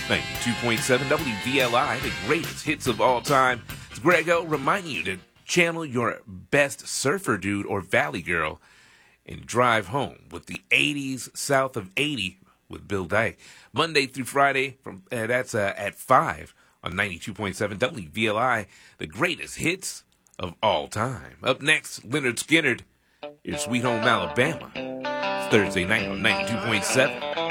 92.7 WVLI, the greatest hits of all time. It's Grego reminding you to channel your best surfer dude or valley girl and drive home with the 80s south of 80 with Bill Dyke. Monday through Friday, that's at 5 on 92.7 WVLI, the greatest hits of all time. Up next, Leonard Skinner, your Sweet Home Alabama. It's Thursday night on 92.7